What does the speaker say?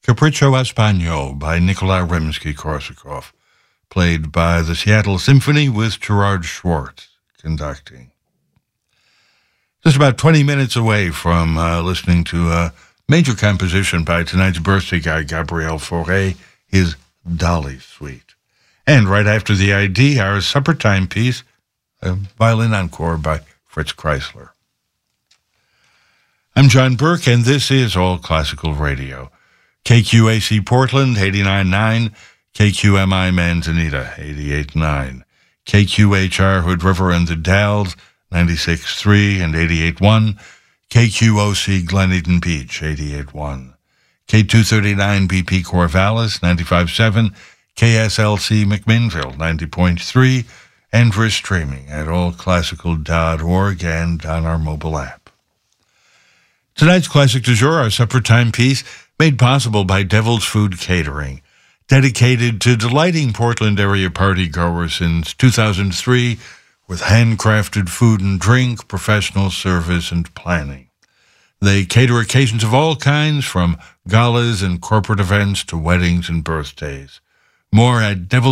Capriccio Espagnol by Nikolai Rimsky-Korsakov, played by the Seattle Symphony with Gerard Schwartz conducting. Just about 20 minutes away from listening to a major composition by tonight's birthday guy, Gabriel Fauré, his Dolly Suite. And right after the ID, our supper time piece, a violin encore by Fritz Kreisler. I'm John Burke, and this is All Classical Radio. KQAC Portland, 89.9, KQMI Manzanita, 88.9, KQHR Hood River and the Dalles, 96.3 and 88.1, KQOC Glen Eden Beach, 88.1, K239 BP Corvallis, 95.7, KSLC McMinnville, 90.3, and we're streaming at allclassical.org and on our mobile app. Tonight's Classic du Jour, our supper time piece, made possible by Devil's Food Catering, dedicated to delighting Portland area partygoers since 2003 with handcrafted food and drink, professional service, and planning. They cater occasions of all kinds, from galas and corporate events to weddings and birthdays. More at Devil's